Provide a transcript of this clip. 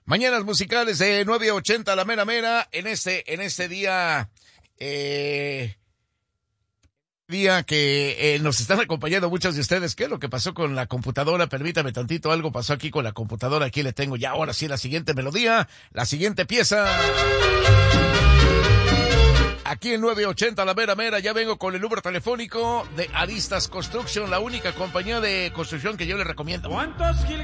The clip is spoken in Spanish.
Mañanas musicales de 9:80 a la mera mera en este día, día que nos están acompañando muchos de ustedes. ¿Qué es lo que pasó con la computadora? Permítame tantito, algo pasó aquí con la computadora. Aquí le tengo ya, ahora sí, la siguiente melodía, la siguiente pieza. Aquí en 9:80 a la mera mera, ya vengo con el número telefónico de Aristas Construction, la única compañía de construcción que yo le recomiendo.